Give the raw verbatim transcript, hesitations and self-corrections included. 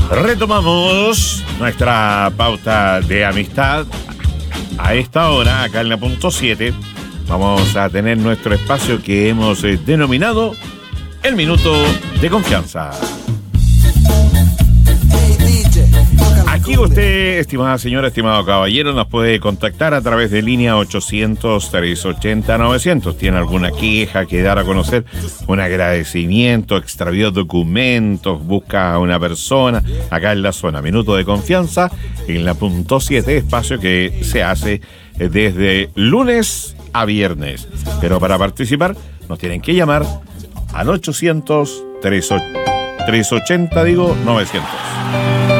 Retomamos nuestra pauta de amistad. A esta hora, acá en la punto siete, vamos a tener nuestro espacio que hemos eh, denominado el Minuto de Confianza. Aquí usted, estimada señora, estimado caballero, nos puede contactar a través de línea ochocientos, trescientos ochenta, novecientos. ¿Tiene alguna queja que dar a conocer? Un agradecimiento, extravió documentos, busca a una persona. Acá en la zona Minuto de Confianza, en la punto siete, espacio que se hace desde lunes a viernes. Pero para participar nos tienen que llamar al ochocientos, trescientos ochenta, digo, novecientos.